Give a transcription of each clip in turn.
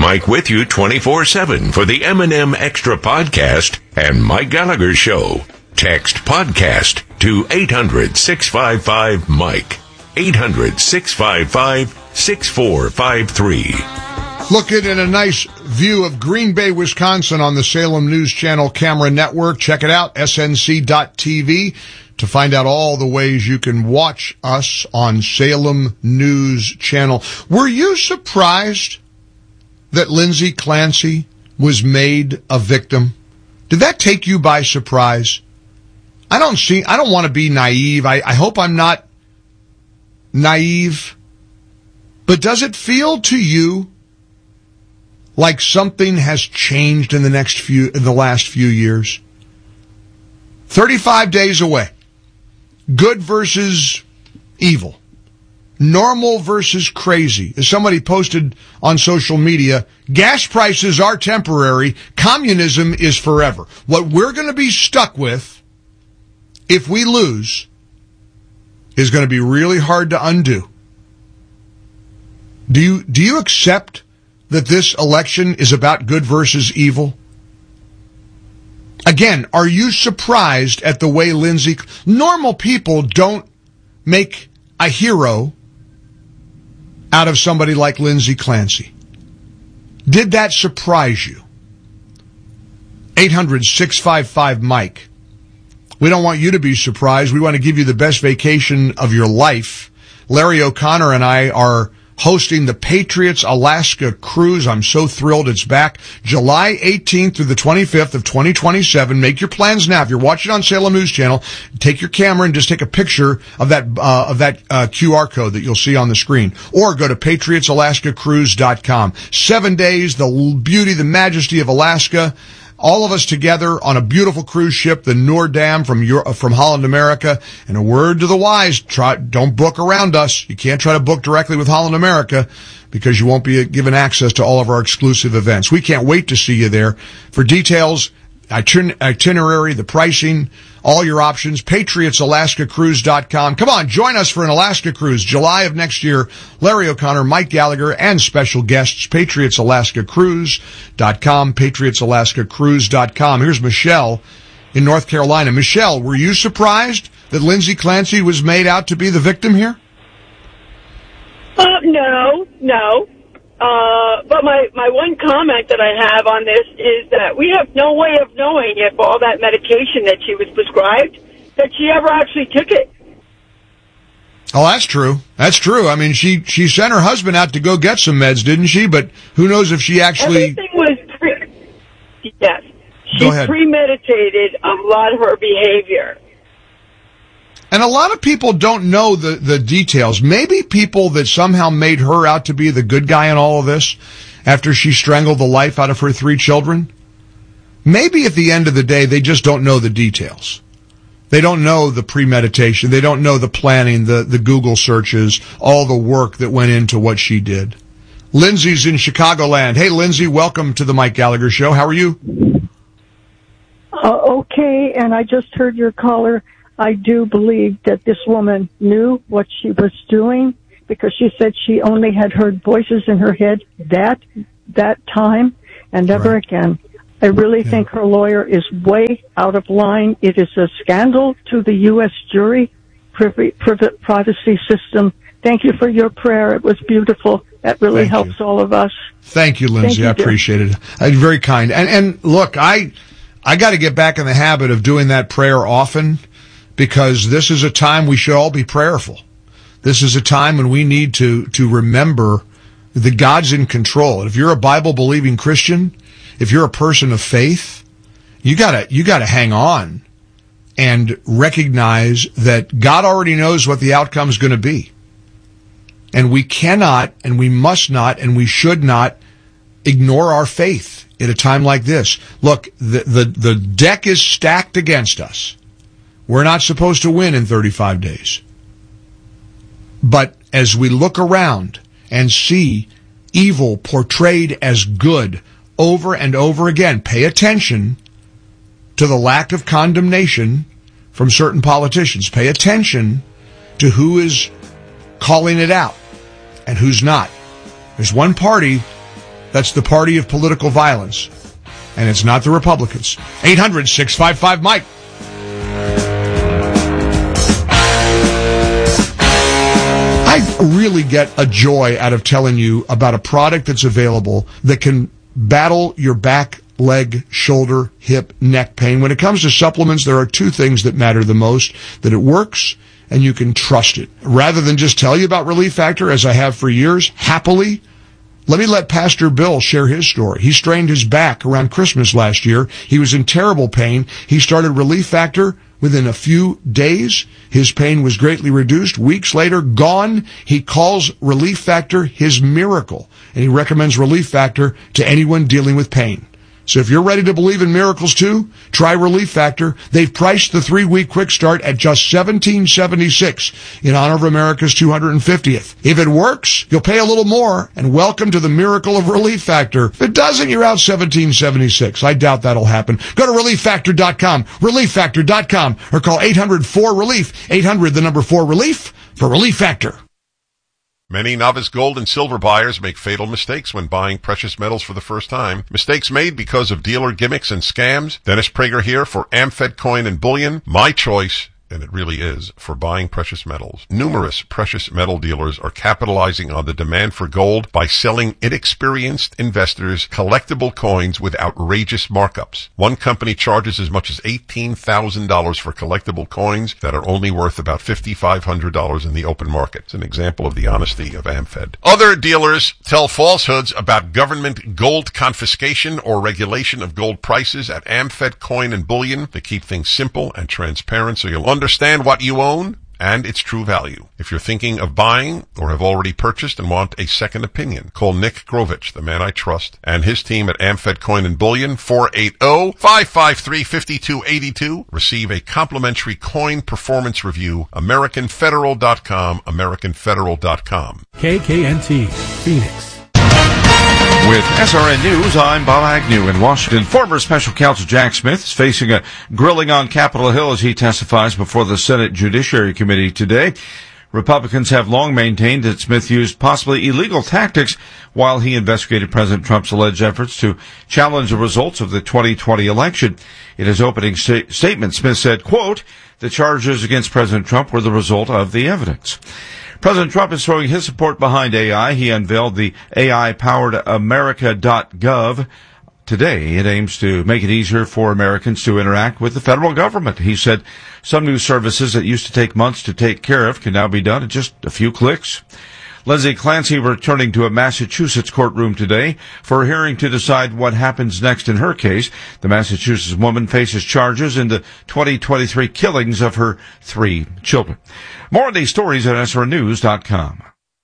Mike with you 24/7 for the M&M Extra Podcast and Mike Gallagher Show. Text podcast to 800-655-MIKE. 800-655-6453. Looking at a nice view of Green Bay, Wisconsin on the Salem News Channel camera network. Check it out, snc.tv, to find out all the ways you can watch us on Salem News Channel. Were you surprised that Lindsay Clancy was made a victim? Did that take you by surprise? I don't want to be naive. I hope I'm not naive. But does it feel to you like something has changed in the last few years? 35 days away. Good versus evil. Normal versus crazy. As somebody posted on social media, gas prices are temporary. Communism is forever. What we're going to be stuck with, if we lose, is going to be really hard to undo. Do you accept that this election is about good versus evil? Again, are you surprised at the way normal people don't make a hero out of somebody like Lindsay Clancy? Did that surprise you? 800-655-MIKE. We don't want you to be surprised. We want to give you the best vacation of your life. Larry O'Connor and I are hosting the Patriots Alaska Cruise. I'm so thrilled it's back. July 18th through the 25th of 2027. Make your plans now. If you're watching on Salem News Channel, take your camera and just take a picture of that QR code that you'll see on the screen. Or go to PatriotsAlaskaCruise.com. 7 days, the beauty, the majesty of Alaska. All of us together on a beautiful cruise ship, the Noordam from Holland America. And a word to the wise, don't book around us. You can't try to book directly with Holland America because you won't be given access to all of our exclusive events. We can't wait to see you there. For details, itinerary, the pricing, all your options, PatriotsAlaskaCruise.com. Come on, join us for an Alaska cruise, July of next year. Larry O'Connor, Mike Gallagher, and special guests, PatriotsAlaskaCruise.com, PatriotsAlaskaCruise.com. Here's Michelle in North Carolina. Michelle, were you surprised that Lindsay Clancy was made out to be the victim here? No. But my one comment that I have on this is that we have no way of knowing if all that medication that she was prescribed, that she ever actually took it. Oh, that's true. That's true. I mean, she sent her husband out to go get some meds, didn't she? But who knows if she actually... Everything was yes. Go ahead. She premeditated a lot of her behavior. And a lot of people don't know the details. Maybe people that somehow made her out to be the good guy in all of this after she strangled the life out of her 3 children. Maybe at the end of the day, they just don't know the details. They don't know the premeditation. They don't know the planning, the Google searches, all the work that went into what she did. Lindsay's in Chicagoland. Hey, Lindsay, welcome to the Mike Gallagher Show. How are you? Okay, and I just heard your caller. I do believe that this woman knew what she was doing because she said she only had heard voices in her head that time and never again. I really think her lawyer is way out of line. It is a scandal to the U.S. jury privacy system. Thank you for your prayer. It was beautiful. That really helps all of us. Thank you, Lindsay. I appreciate it. Very kind. And look, I got to get back in the habit of doing that prayer often, because this is a time we should all be prayerful. This is a time when we need to remember that God's in control. And if you're a Bible-believing Christian, if you're a person of faith, you gotta hang on and recognize that God already knows what the outcome is going to be. And we cannot, and we must not, and we should not ignore our faith at a time like this. Look, the deck is stacked against us. We're not supposed to win in 35 days. But as we look around and see evil portrayed as good over and over again, pay attention to the lack of condemnation from certain politicians. Pay attention to who is calling it out and who's not. There's one party That's the party of political violence. And it's not the Republicans. 800-655-MIKE. I really get a joy out of telling you about a product that's available that can battle your back, leg, shoulder, hip, neck pain. When it comes to supplements, there are two things that matter the most: that it works and you can trust it. Rather than just tell you about Relief Factor, as I have for years, happily, let me let Pastor Bill share his story. He strained his back around Christmas last year. He was in terrible pain. He started Relief Factor. Within a few days, his pain was greatly reduced. Weeks later, gone. He calls Relief Factor his miracle, and he recommends Relief Factor to anyone dealing with pain. So if you're ready to believe in miracles too, try Relief Factor. They've priced the 3-week quick start at just $17.76 in honor of America's 250th. If it works, you'll pay a little more, and welcome to the miracle of Relief Factor. If it doesn't, you're out $17.76. I doubt that'll happen. Go to ReliefFactor.com, ReliefFactor.com, or call 800-4-RELIEF, 800-4-RELIEF for Relief Factor. Many novice gold and silver buyers make fatal mistakes when buying precious metals for the first time. Mistakes made because of dealer gimmicks and scams. Dennis Prager here for AmFed Coin and Bullion. My choice, and it really is, for buying precious metals. Numerous precious metal dealers are capitalizing on the demand for gold by selling inexperienced investors collectible coins with outrageous markups. One company charges as much as $18,000 for collectible coins that are only worth about $5,500 in the open market. It's an example of the honesty of AmFed. Other dealers tell falsehoods about government gold confiscation or regulation of gold prices at AmFed Coin and Bullion. They keep things simple and transparent so you'll understand what you own and its true value. If you're thinking of buying or have already purchased and want a second opinion, call Nick Grovich, the man I trust, and his team at AmFed Coin and Bullion, 480-553-5282. Receive a complimentary coin performance review. AmericanFederal.com, AmericanFederal.com. KKNT, Phoenix. With SRN News, I'm Bob Agnew in Washington. Former Special Counsel Jack Smith is facing a grilling on Capitol Hill as he testifies before the Senate Judiciary Committee today. Republicans have long maintained that Smith used possibly illegal tactics while he investigated President Trump's alleged efforts to challenge the results of the 2020 election. In his opening statement, Smith said, quote, "The charges against President Trump were the result of the evidence." President Trump is throwing his support behind AI. He unveiled the AI-powered America.gov today. It aims to make it easier for Americans to interact with the federal government. He said some new services that used to take months to take care of can now be done in just a few clicks. Lindsay Clancy returning to a Massachusetts courtroom today for a hearing to decide what happens next in her case. The Massachusetts woman faces charges in the 2023 killings of her 3 children. More on these stories at SRNews.com.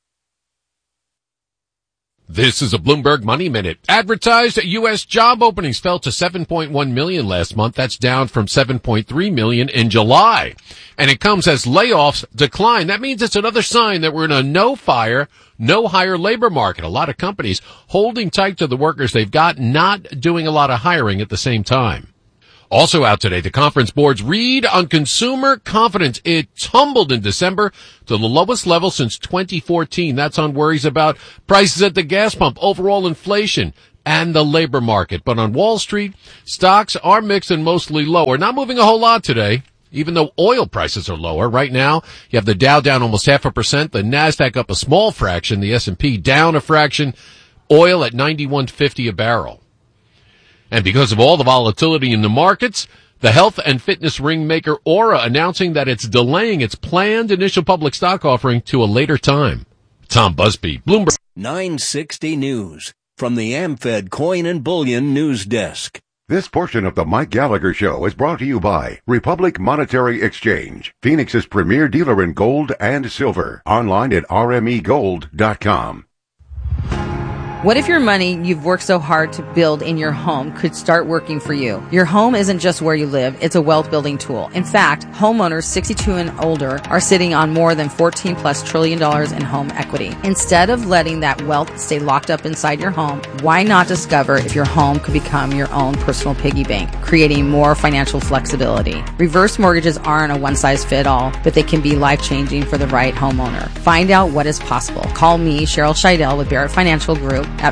This is a Bloomberg Money Minute. Advertised U.S. job openings fell to 7.1 million last month. That's down from 7.3 million in July. And it comes as layoffs decline. That means it's another sign that we're in a no-fire, no-hire labor market. A lot of companies holding tight to the workers they've got, not doing a lot of hiring at the same time. Also out today, the Conference Board's read on consumer confidence. It tumbled in December to the lowest level since 2014. That's on worries about prices at the gas pump, overall inflation, and the labor market. But on Wall Street, stocks are mixed and mostly lower. Not moving a whole lot today, even though oil prices are lower. Right now, you have the Dow down almost 0.5%, the NASDAQ up a small fraction, the S&P down a fraction, oil at $91.50 a barrel. And because of all the volatility in the markets, the health and fitness ring maker Oura announcing that it's delaying its planned initial public stock offering to a later time. Tom Busby, Bloomberg. 960 News from the AmFed Coin and Bullion News Desk. This portion of the Mike Gallagher Show is brought to you by Republic Monetary Exchange, Phoenix's premier dealer in gold and silver. Online at rmegold.com. What if your money you've worked so hard to build in your home could start working for you? Your home isn't just where you live, it's a wealth building tool. In fact, homeowners 62 and older are sitting on more than $14+ trillion in home equity. Instead of letting that wealth stay locked up inside your home, why not discover if your home could become your own personal piggy bank, creating more financial flexibility? Reverse mortgages aren't a one-size-fits-all, but they can be life-changing for the right homeowner. Find out what is possible. Call me, Cheryl Scheidel with Barrett Financial Group, at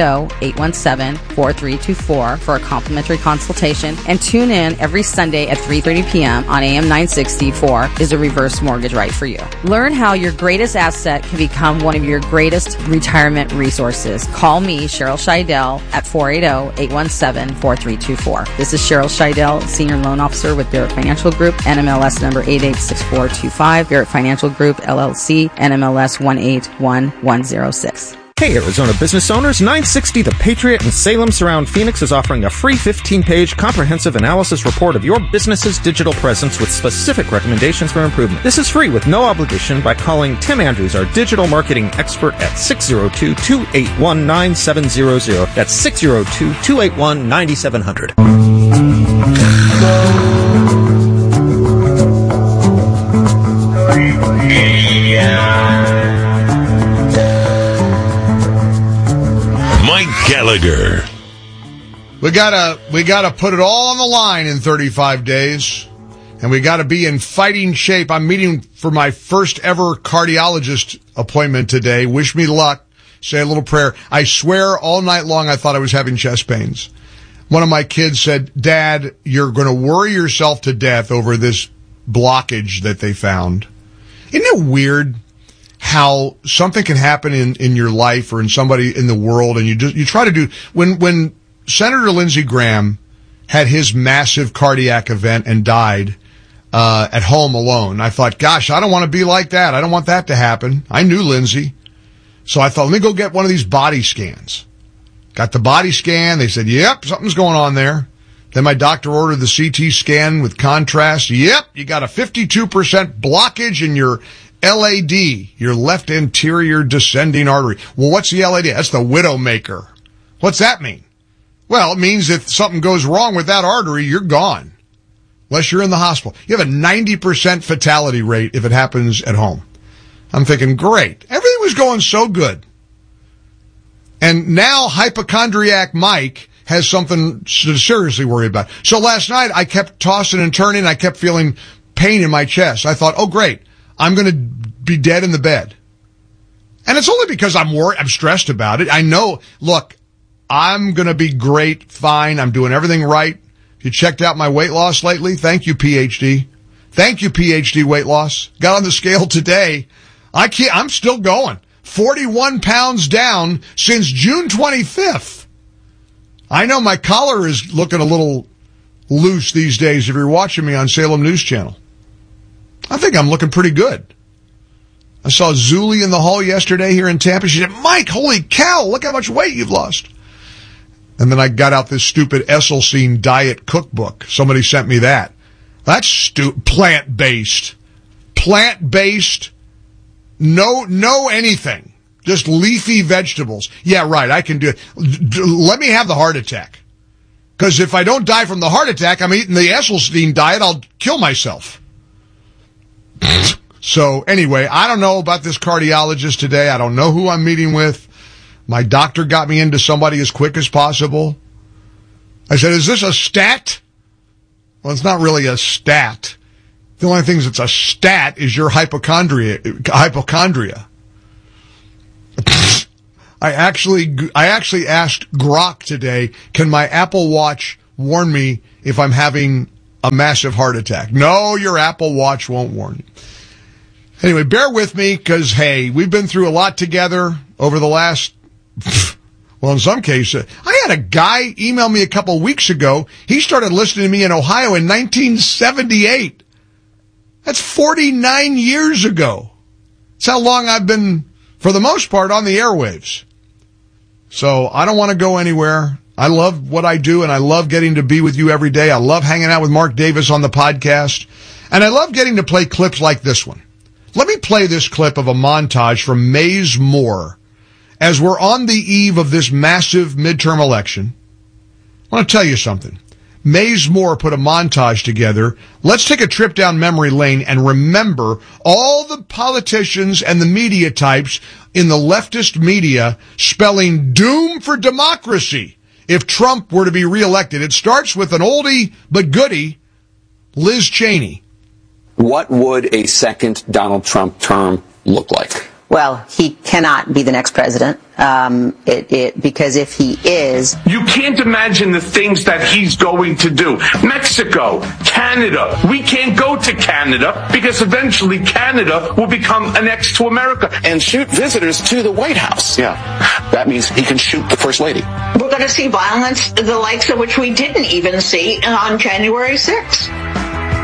480-817-4324 for a complimentary consultation, and tune in every Sunday at 3:30 p.m. on AM 960 for Is a Reverse Mortgage Right for You? Learn how your greatest asset can become one of your greatest retirement resources. Call me, Cheryl Scheidel, at 480-817-4324. This is Cheryl Scheidel, Senior Loan Officer with Barrett Financial Group, NMLS number 886425, Barrett Financial Group, LLC, NMLS 181106. Hey, Arizona business owners, 960 The Patriot in Salem Surround Phoenix is offering a free 15-page comprehensive analysis report of your business's digital presence with specific recommendations for improvement. This is free with no obligation by calling Tim Andrews, our digital marketing expert, at 602-281-9700. That's 602-281-9700. Mike Gallagher. We gotta put it all on the line in 35 days, and we gotta be in fighting shape. I'm meeting for my first ever cardiologist appointment today. Wish me luck. Say a little prayer. I swear all night long I thought I was having chest pains. One of my kids said, "Dad, you're going to worry yourself to death over this blockage that they found." Isn't it weird how something can happen in your life or in somebody in the world, and you try to do when Senator Lindsey Graham had his massive cardiac event and died at home alone, I thought, gosh, I don't want to be like that. I don't want that to happen. I knew Lindsey, so I thought, let me go get one of these body scans. Got the body scan. They said, yep, something's going on there. Then my doctor ordered the CT scan with contrast. Yep, you got a 52% blockage in your LAD, your left anterior descending artery. Well, what's the LAD? That's the widowmaker. What's that mean? Well, it means if something goes wrong with that artery, you're gone. Unless you're in the hospital. You have a 90% fatality rate if it happens at home. I'm thinking, great. Everything was going so good. And now hypochondriac Mike has something to seriously worry about. So last night I kept tossing and turning. I kept feeling pain in my chest. I thought, oh great, I'm going to be dead in the bed. And it's only because I'm stressed about it. I know, look, I'm going to be great, fine. I'm doing everything right. You checked out my weight loss lately? Thank you, PhD. Thank you, PhD weight loss. Got on the scale today. I'm still going. 41 pounds down since June 25th. I know my collar is looking a little loose these days if you're watching me on Salem News Channel. I think I'm looking pretty good. I saw Zuli in the hall yesterday here in Tampa. She said, Mike, holy cow, look how much weight you've lost. And then I got out this stupid Esselstyn diet cookbook. Somebody sent me that. That's plant-based. Plant-based. No anything. Just leafy vegetables. Yeah, right, I can do it. Let me have the heart attack. Because if I don't die from the heart attack, I'm eating the Esselstyn diet, I'll kill myself. So anyway, I don't know about this cardiologist today. I don't know who I'm meeting with. My doctor got me into somebody as quick as possible. I said, is this a stat? Well, it's not really a stat. The only thing that's a stat is your hypochondria. I actually asked Grok today, can my Apple Watch warn me if I'm having a massive heart attack? No, your Apple Watch won't warn you. Anyway, bear with me because, hey, we've been through a lot together over the last, well, in some cases. I had a guy email me a couple weeks ago. He started listening to me in Ohio in 1978. That's 49 years ago. That's how long I've been, for the most part, on the airwaves. So I don't want to go anywhere. I love what I do, and I love getting to be with you every day. I love hanging out with Mark Davis on the podcast. And I love getting to play clips like this one. Let me play this clip of a montage from Mayes Moore as we're on the eve of this massive midterm election. I want to tell you something. Mayes Moore put a montage together. Let's take a trip down memory lane and remember all the politicians and the media types in the leftist media spelling doom for democracy if Trump were to be reelected. It starts with an oldie but goodie, Liz Cheney. What would a second Donald Trump term look like? Well, he cannot be the next president, because if he is... You can't imagine the things that he's going to do. Mexico, Canada. We can't go to Canada because eventually Canada will become annexed to America. And shoot visitors to the White House. Yeah, that means he can shoot the First Lady. We're going to see violence, the likes of which we didn't even see on January 6th.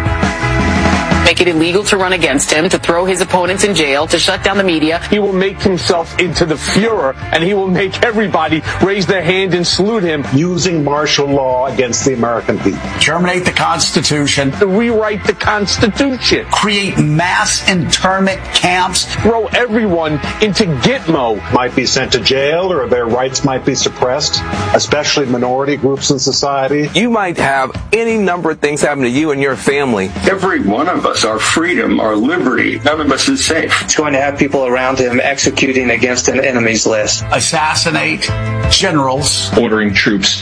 Make it illegal to run against him, to throw his opponents in jail, to shut down the media. He will make himself into the Fuhrer, and he will make everybody raise their hand and salute him. Using martial law against the American people. Terminate the Constitution. Rewrite the Constitution. Create mass internment camps. Throw everyone into Gitmo. Might be sent to jail, or their rights might be suppressed, especially minority groups in society. You might have any number of things happen to you and your family. Every one of us, our freedom, our liberty, none of us is safe. It's going to have people around him executing against an enemy's list. Assassinate generals. Ordering troops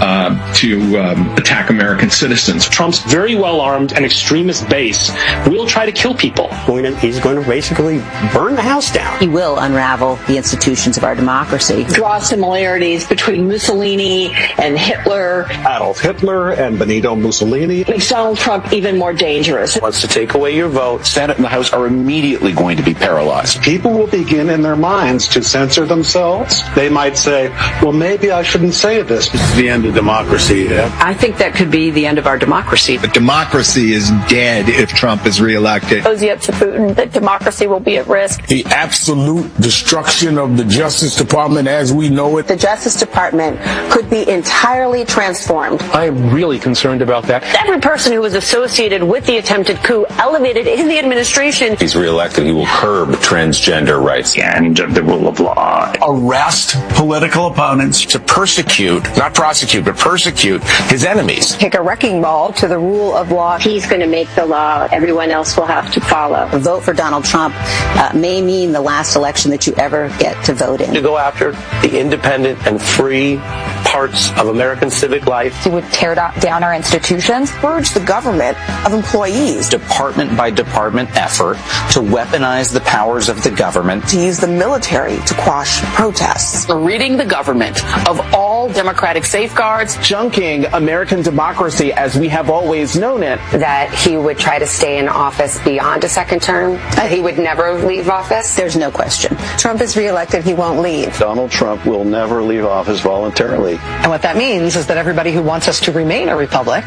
to attack American citizens. Trump's very well-armed and extremist base will try to kill people. He's going to basically burn the house down. He will unravel the institutions of our democracy. Draw similarities between Mussolini and Hitler. Adolf Hitler and Benito Mussolini. Makes Donald Trump even more dangerous. Wants to take away your vote. Senate and the House are immediately going to be paralyzed. People will begin in their minds to censor themselves. They might say, well, maybe I shouldn't say this. This is the end of democracy. I think that could be the end of our democracy. But democracy is dead if Trump is reelected. Cozy up to Putin that democracy will be at risk. The absolute destruction of the Justice Department as we know it. The Justice Department could be entirely transformed. I am really concerned about that. Every person who was associated with the attempted coup elevated in the administration. If he's reelected, he will curb transgender rights. And the rule of law. Arrest political opponents. To persecute, not prosecute, but persecute his enemies. Take a wrecking ball to the rule of law. He's going to make the law. Everyone else will have to follow. A vote for Donald Trump may mean the last election that you ever get to vote in. To go after the independent and free parts of American civic life. He would tear down our institutions, purge the government of employees. Department by department effort to weaponize the powers of the government. To use the military to quash protests. Ridding the government of all democratic safeguards. Junking American democracy as we have always known it. That he would try to stay in office beyond a second term. That he would never leave office. There's no question. Trump is reelected, he won't leave. Donald Trump will never leave office voluntarily. And what that means is that everybody who wants us to remain a republic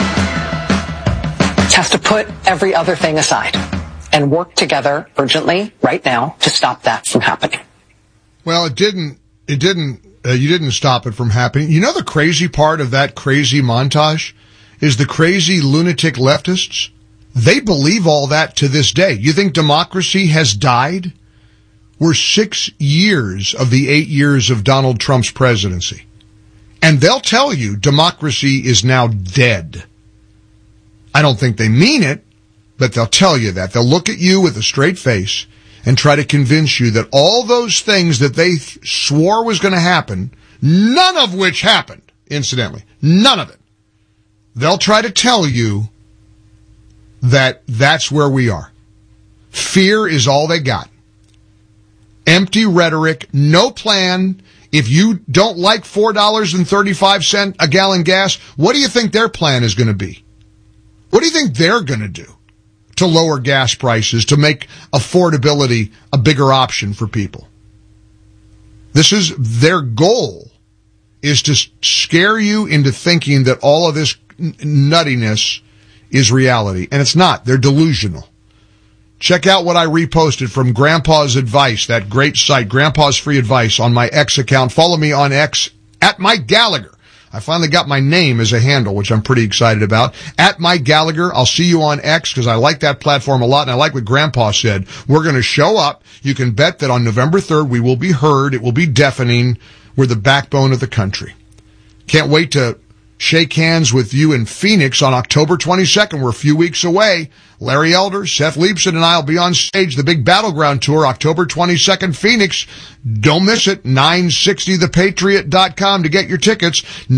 has to put every other thing aside and work together urgently right now to stop that from happening. Well, you didn't stop it from happening. You know, the crazy part of that crazy montage is the crazy lunatic leftists. They believe all that to this day. You think democracy has died? We're 6 years of the 8 years of Donald Trump's presidency. And they'll tell you democracy is now dead. I don't think they mean it, but they'll tell you that. They'll look at you with a straight face and try to convince you that all those things that they swore was going to happen, none of which happened, incidentally. None of it. They'll try to tell you that that's where we are. Fear is all they got. Empty rhetoric, no plan. If you don't like $4.35 a gallon gas, what do you think their plan is going to be? What do you think they're going to do to lower gas prices, to make affordability a bigger option for people? This is their goal, is to scare you into thinking that all of this nuttiness is reality. And it's not. They're delusional. Check out what I reposted from Grandpa's Advice, that great site, Grandpa's Free Advice, on my X account. Follow me on X, at Mike Gallagher. I finally got my name as a handle, which I'm pretty excited about. At Mike Gallagher. I'll see you on X because I like that platform a lot, and I like what Grandpa said. We're going to show up. You can bet that on November 3rd we will be heard. It will be deafening. We're the backbone of the country. Can't wait to shake hands with you in Phoenix on October 22nd. We're a few weeks away. Larry Elder, Seth Leibson, and I will be on stage. The big Battleground Tour, October 22nd, Phoenix. Don't miss it. 960thepatriot.com to get your tickets.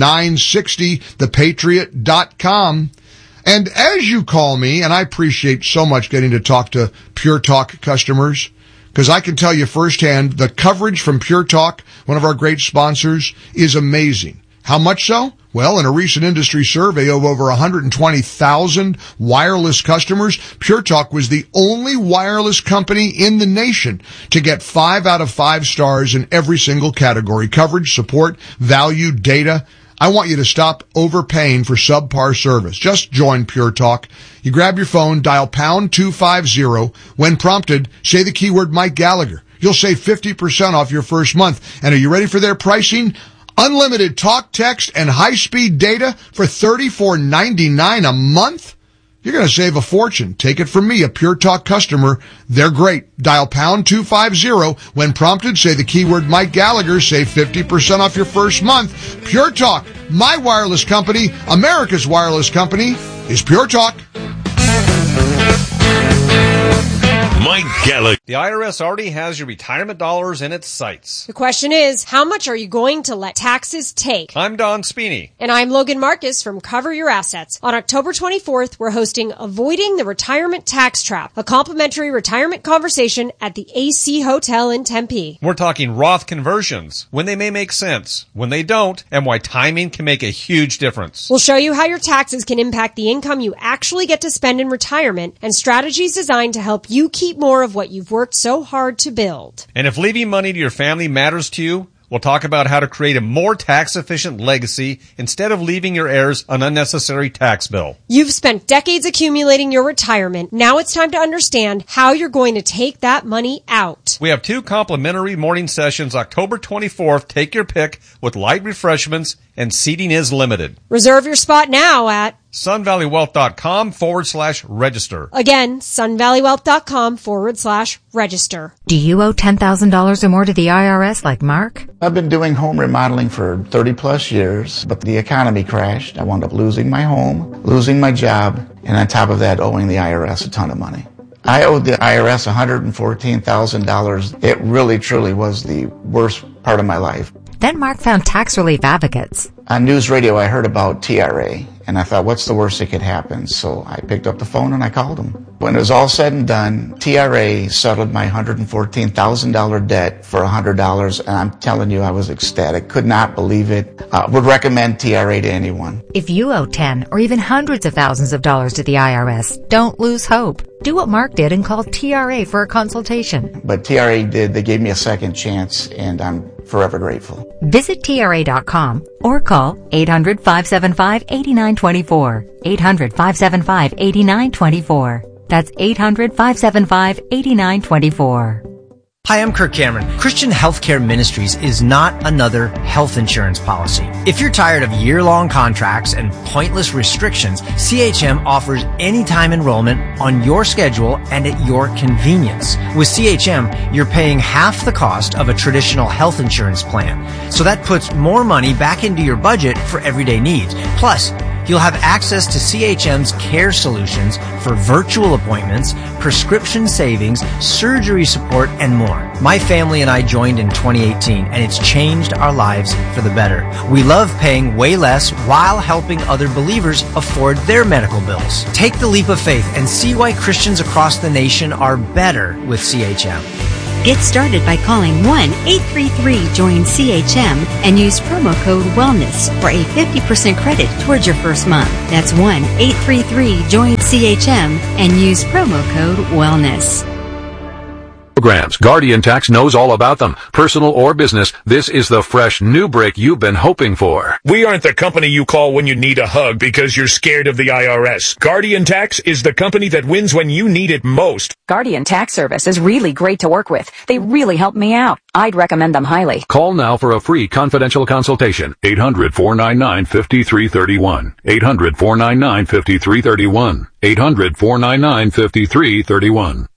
960thepatriot.com. And as you call me, and I appreciate so much getting to talk to Pure Talk customers, Because I can tell you firsthand, the coverage from Pure Talk, one of our great sponsors, is amazing. How much so? Well, in a recent industry survey of over 120,000 wireless customers, Pure Talk was the only wireless company in the nation to get 5 out of 5 stars in every single category: coverage, support, value, data. I want you to stop overpaying for subpar service. Just join Pure Talk. You grab your phone, dial pound 250. When prompted, say the keyword Mike Gallagher. You'll save 50% off your first month. And are you ready for their pricing? Unlimited talk, text, and high-speed data for $34.99 a month? You're going to save a fortune. Take it from me, a Pure Talk customer. They're great. Dial pound 250. When prompted, say the keyword Mike Gallagher. Save 50% off your first month. Pure Talk, my wireless company, America's wireless company, is Pure Talk. Mike Gallagher. The IRS already has your retirement dollars in its sights. The question is, how much are you going to let taxes take? I'm Don Spini. And I'm Logan Marcus from Cover Your Assets. On October 24th, we're hosting Avoiding the Retirement Tax Trap, a complimentary retirement conversation at the AC Hotel in Tempe. We're talking Roth conversions, when they may make sense, when they don't, and why timing can make a huge difference. We'll show you how your taxes can impact the income you actually get to spend in retirement and strategies designed to help you keep more of what you've worked so hard to build. And if leaving money to your family matters to you, we'll talk about how to create a more tax-efficient legacy instead of leaving your heirs an unnecessary tax bill. You've spent decades accumulating your retirement. Now it's time to understand how you're going to take that money out. We have 2 complimentary morning sessions October 24th. Take your pick with light refreshments, and seating is limited. Reserve your spot now at sunvalleywealth.com/register. Again, sunvalleywealth.com/register. Do you owe $10,000 or more to the IRS like Mark? I've been doing home remodeling for 30 plus years, but the economy crashed. I wound up losing my home, losing my job, and on top of that, owing the IRS a ton of money. I owed the IRS $114,000. It really, truly was the worst part of my life. Then Mark found Tax Relief Advocates. On news radio, I heard about TRA, and I thought, what's the worst that could happen? So I picked up the phone and I called them. When it was all said and done, TRA settled my $114,000 debt for $100, and I'm telling you, I was ecstatic. Could not believe it. Would recommend TRA to anyone. If you owe 10 or even hundreds of thousands of dollars to the IRS, don't lose hope. Do what Mark did and call TRA for a consultation. But TRA did. They gave me a second chance, and I'm forever grateful. Visit TRA.com or call 800-575-8924. 800-575-8924. That's 800-575-8924. Hi, I'm Kirk Cameron. Christian Healthcare Ministries is not another health insurance policy. If you're tired of year-long contracts and pointless restrictions, CHM offers anytime enrollment on your schedule and at your convenience. With CHM, you're paying half the cost of a traditional health insurance plan. So that puts more money back into your budget for everyday needs. Plus, you'll have access to CHM's care solutions for virtual appointments, prescription savings, surgery support, and more. My family and I joined in 2018, and it's changed our lives for the better. We love paying way less while helping other believers afford their medical bills. Take the leap of faith and see why Christians across the nation are better with CHM. Get started by calling 1-833-JOIN-CHM and use promo code WELLNESS for a 50% credit towards your first month. That's 1-833-JOIN-CHM and use promo code WELLNESS. Programs. Guardian Tax knows all about them. Personal or business, this is the fresh new break you've been hoping for. We aren't the company you call when you need a hug because you're scared of the IRS. Guardian Tax is the company that wins when you need it most. Guardian Tax Service is really great to work with. They really helped me out. I'd recommend them highly. Call now for a free confidential consultation. 800-499-5331. 800-499-5331. 800-499-5331.